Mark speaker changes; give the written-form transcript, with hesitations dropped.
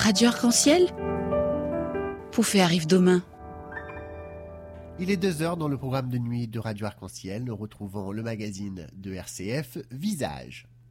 Speaker 1: Radio Arc-en-Ciel, Poufet arrive demain.
Speaker 2: Il est 2h dans le programme de nuit de Radio Arc-en-Ciel. Nous retrouvons le magazine de RCF, Visage.